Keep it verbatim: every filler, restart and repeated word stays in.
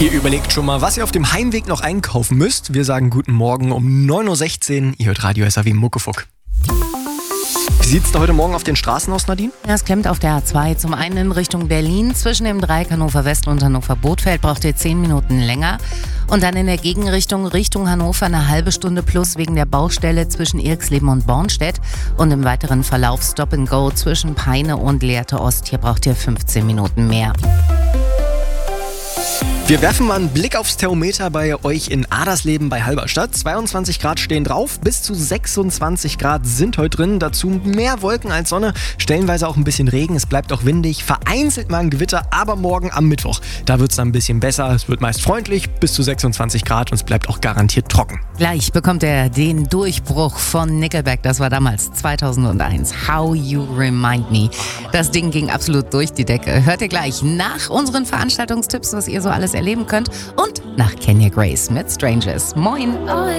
Ihr überlegt schon mal, was ihr auf dem Heimweg noch einkaufen müsst. Wir sagen guten Morgen um neun Uhr sechzehn. Ihr hört Radio S A W Muckefuck. Wie sieht's da heute Morgen auf den Straßen aus, Nadine? Ja, es klemmt auf der A zwei. Zum einen in Richtung Berlin. Zwischen dem Dreieck Hannover West und Hannover Bothfeld braucht ihr zehn Minuten länger. Und dann in der Gegenrichtung Richtung Hannover eine halbe Stunde plus wegen der Baustelle zwischen Irxleben und Bornstedt. Und im weiteren Verlauf Stop and Go zwischen Peine und Lehrte Ost. Hier braucht ihr fünfzehn Minuten mehr. Wir werfen mal einen Blick aufs Thermometer bei euch in Adersleben bei Halberstadt. zweiundzwanzig Grad stehen drauf, bis zu sechsundzwanzig Grad sind heute drin. Dazu mehr Wolken als Sonne, stellenweise auch ein bisschen Regen. Es bleibt auch windig, vereinzelt mal ein Gewitter, aber morgen am Mittwoch, da wird es dann ein bisschen besser. Es wird meist freundlich, bis zu sechsundzwanzig Grad und es bleibt auch garantiert trocken. Gleich bekommt er den Durchbruch von Nickelback. Das war damals zweitausendeins. How You Remind Me. Das Ding ging absolut durch die Decke. Hört ihr gleich nach unseren Veranstaltungstipps, was ihr so alles erleben könnt. Und nach Kenya Grace mit Strangers. Moin!